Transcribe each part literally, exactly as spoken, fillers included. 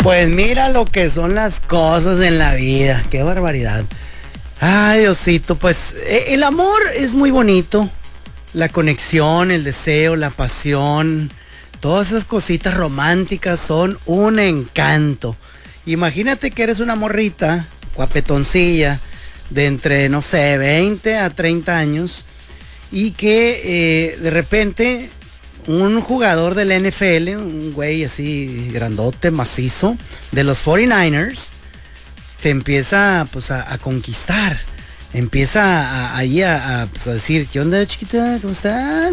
Pues mira lo que son las cosas en la vida. Qué barbaridad. Ay, Diosito, pues el amor es muy bonito. La conexión, el deseo, la pasión, todas esas cositas románticas son un encanto. Imagínate que eres una morrita, guapetoncilla, de entre, no sé, veinte a treinta años, y que eh, de repente un jugador del N F L, un güey así grandote, macizo, de los cuarenta y nueve ers, te empieza pues a, a conquistar. Empieza a, ahí a, a, pues, a decir, ¿qué onda, chiquita? ¿Cómo estás?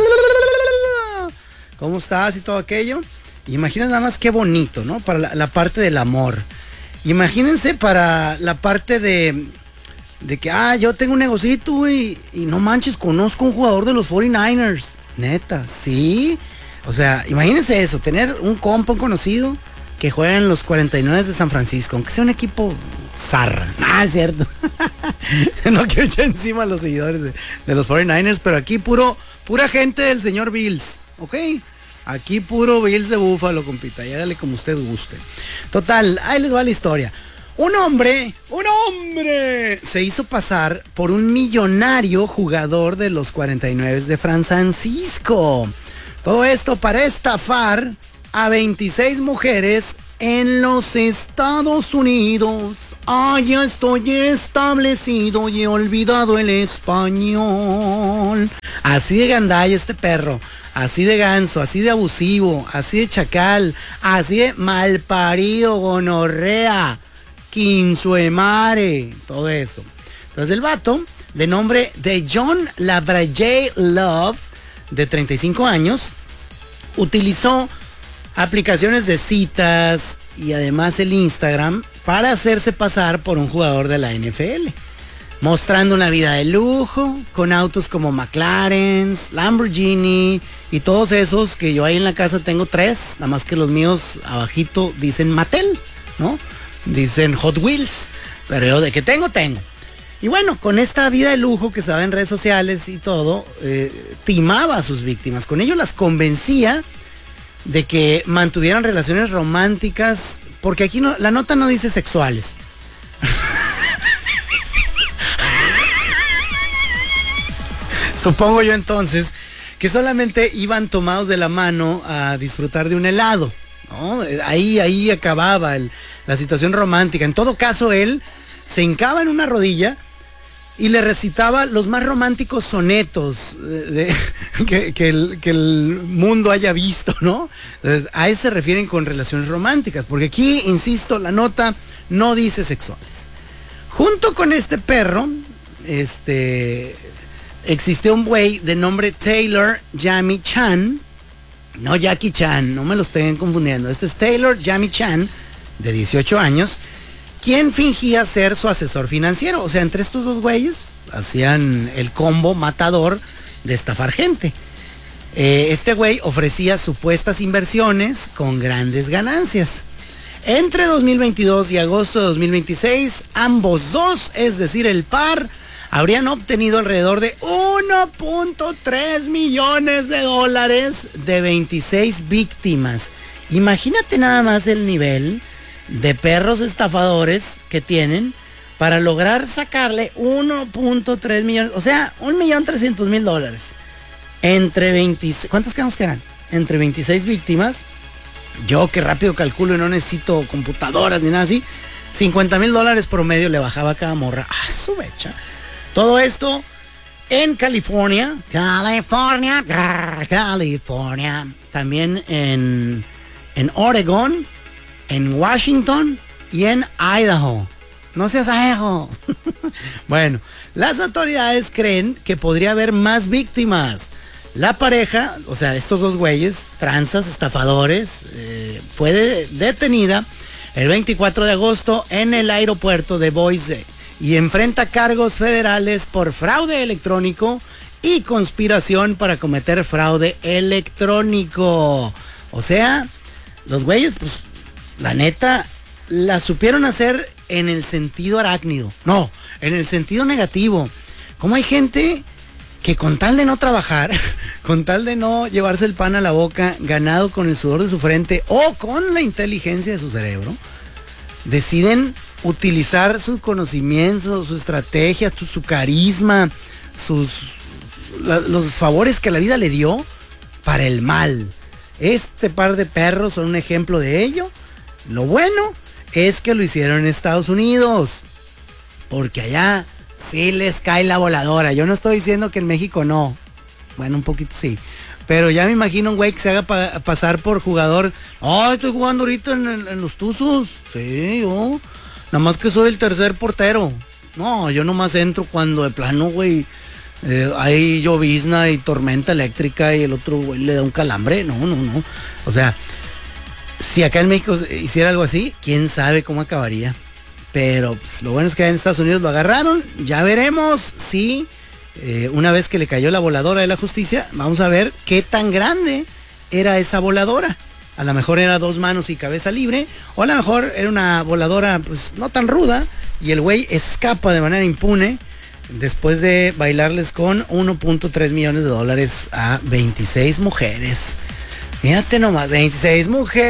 ¿Cómo estás? Y todo aquello. Imagínate nada más qué bonito, ¿no? Para la, la parte del amor. Imagínense para la parte de, de que, ah, yo tengo un negocito, güey, y no manches, conozco un jugador de los cuarenta y nueve ers. Neta, sí. O sea, imagínense eso, tener un compa, un conocido que juega en los cuarenta y nueve de San Francisco, aunque sea un equipo zarra. Ah, es cierto. No quiero echar encima a los seguidores de, de los cuarenta y nueve ers, pero aquí puro, pura gente del señor Bills, ¿ok? Aquí puro Bills de Búfalo, compita, y hágale como usted guste. Total, ahí les va la historia. Un hombre, un hombre, se hizo pasar por un millonario jugador de los cuarenta y nueve de San Francisco. Todo esto para estafar a veintiséis mujeres en los Estados Unidos. Ah, ya estoy establecido y he olvidado el español. Así de gandalla este perro, así de ganso, así de abusivo, así de chacal, así de malparido, gonorrea, quinzuemare, todo eso. Entonces el vato, de nombre de John Labraye Love, de treinta y cinco años, utilizó aplicaciones de citas y además el Instagram para hacerse pasar por un jugador de la N F L, mostrando una vida de lujo con autos como McLaren, Lamborghini y todos esos que yo ahí en la casa tengo tres, nada más que los míos abajito dicen Mattel, ¿no? Dicen Hot Wheels, pero yo de que tengo, tengo. Y bueno, con esta vida de lujo que se daba en redes sociales y todo, eh, timaba a sus víctimas. Con ello las convencía de que mantuvieran relaciones románticas, porque aquí no, la nota no dice sexuales. Supongo yo entonces que solamente iban tomados de la mano a disfrutar de un helado, ¿no? Ahí, ahí acababa el, la situación romántica. En todo caso, él se hincaba en una rodilla y le recitaba los más románticos sonetos de, de, que, que, el, que el mundo haya visto, ¿no? Entonces, a eso se refieren con relaciones románticas, porque aquí, insisto, la nota no dice sexuales. Junto con este perro, este, existe un güey de nombre Taylor Jamie Chan, no Jackie Chan, no me lo estén confundiendo. Este es Taylor Jamie Chan, de dieciocho años, quien fingía ser su asesor financiero. O sea, entre estos dos güeyes hacían el combo matador de estafar gente. Eh, este güey ofrecía supuestas inversiones con grandes ganancias. Entre dos mil veintidós y agosto de dos mil veintiséis, ambos dos, es decir, el par, habrían obtenido alrededor de uno punto tres millones de dólares de veintiséis víctimas. Imagínate nada más el nivel de perros estafadores que tienen para lograr sacarle uno punto tres millones, o sea, un millón trescientos mil dólares. Entre veintiséis, ¿cuántos quedamos que eran? Entre veintiséis víctimas. Yo que rápido calculo y no necesito computadoras ni nada así, cincuenta mil dólares promedio le bajaba a cada morra. Ah, su mecha. Todo esto en California, California, California, también en, en Oregon, en Washington y en Idaho. No seas ajejo. Bueno, las autoridades creen que podría haber más víctimas. La pareja, o sea, estos dos güeyes, tranzas, estafadores, eh, fue de, detenida el veinticuatro de agosto en el aeropuerto de Boise y enfrenta cargos federales por fraude electrónico y conspiración para cometer fraude electrónico. O sea, los güeyes, pues, la neta, la supieron hacer en el sentido arácnido. No, en el sentido negativo. Como hay gente que con tal de no trabajar, con tal de no llevarse el pan a la boca, ganado con el sudor de su frente o con la inteligencia de su cerebro, deciden utilizar sus conocimientos, su estrategia, su, su carisma, sus la, los favores que la vida le dio para el mal. Este par de perros son un ejemplo de ello. Lo bueno es que lo hicieron en Estados Unidos, porque allá sí les cae la voladora. Yo no estoy diciendo que en México no. Bueno, un poquito sí. Pero ya me imagino un güey que se haga pa pasar por jugador. Ay, estoy jugando ahorita en, en, en los Tuzos. Sí, yo. Nada más que soy el tercer portero. No, yo nomás entro cuando de plano, güey, eh, hay llovizna y tormenta eléctrica y el otro güey le da un calambre. No, no, no. O sea, si acá en México hiciera algo así, quién sabe cómo acabaría. Pero pues, lo bueno es que en Estados Unidos lo agarraron. Ya veremos si eh, una vez que le cayó la voladora de la justicia, vamos a ver qué tan grande era esa voladora. A lo mejor era dos manos y cabeza libre, o a lo mejor era una voladora pues no tan ruda y el güey escapa de manera impune después de bailarles con uno punto tres millones de dólares a veintiséis mujeres. Fíjate nomás, veintiséis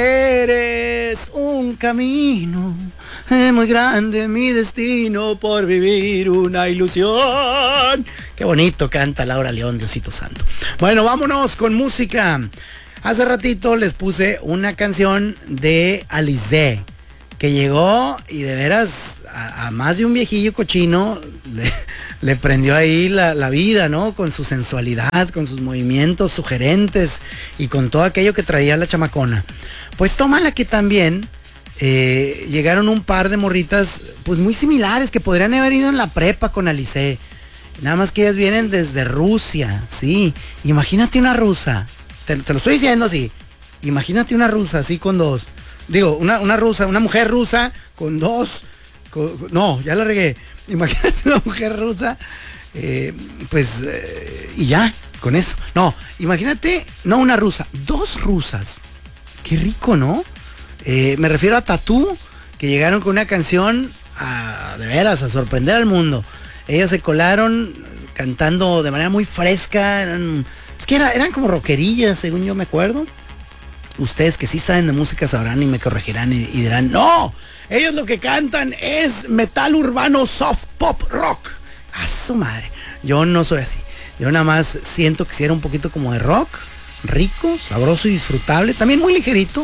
mujeres, un camino, es muy grande mi destino por vivir una ilusión. Qué bonito canta Laura León, Diosito Santo. Bueno, vámonos con música. Hace ratito les puse una canción de Alizé, que llegó y de veras a, a más de un viejillo cochino le, le prendió ahí la, la vida, ¿no? Con su sensualidad, con sus movimientos sugerentes y con todo aquello que traía la chamacona. Pues tómala que también eh, llegaron un par de morritas pues muy similares que podrían haber ido en la prepa con Alizé. Nada más que ellas vienen desde Rusia, sí. Imagínate una rusa, te, te lo estoy diciendo así. Imagínate una rusa así con dos. Digo, una, una rusa, una mujer rusa con dos, con, no, ya la regué. Imagínate una mujer rusa, eh, pues, eh, y ya, con eso. No, imagínate, no una rusa, dos rusas. Qué rico, ¿no? Eh, me refiero a Tatú, que llegaron con una canción a, de veras, a sorprender al mundo. Ellas se colaron cantando de manera muy fresca, eran, es que era, eran como rockerillas, según yo me acuerdo. Ustedes que sí saben de música sabrán y me corregirán y, y dirán, no, ellos lo que cantan es metal urbano, soft pop, rock. A su madre, yo no soy así. Yo nada más siento que si era un poquito como de rock, rico, sabroso y disfrutable, también muy ligerito.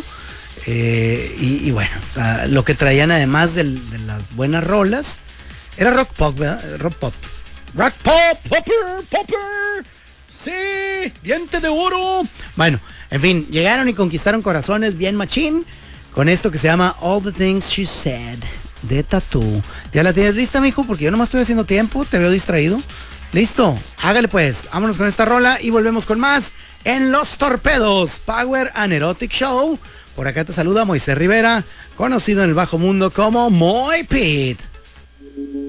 Eh, y, y bueno, uh, lo que traían además del, de las buenas rolas, era rock pop, ¿verdad? Rock pop. Rock pop, popper, popper. Sí, diente de oro. Bueno, en fin, llegaron y conquistaron corazones bien machín con esto que se llama All the Things She Said de Tatú. ¿Ya la tienes lista, mijo? Porque yo nomás estoy haciendo tiempo, te veo distraído. ¿Listo? Hágale pues, vámonos con esta rola y volvemos con más en Los Torpedos Power and Erotic Show. Por acá te saluda Moisés Rivera, conocido en el bajo mundo como Moy Pit.